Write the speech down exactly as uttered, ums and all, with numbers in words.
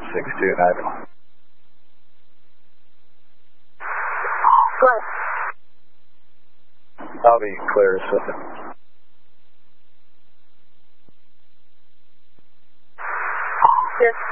six two nine. Go ahead. I'll be clear as something. Yes.